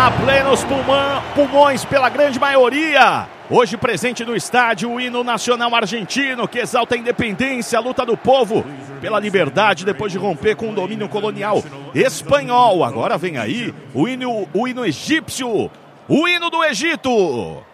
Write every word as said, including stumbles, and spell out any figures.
a plenos pulmão, pulmões pela grande maioria. Hoje presente no estádio o hino nacional argentino, que exalta a independência, a luta do povo pela liberdade depois de romper com o domínio colonial espanhol. Agora vem aí o hino, o hino egípcio, o hino do Egito.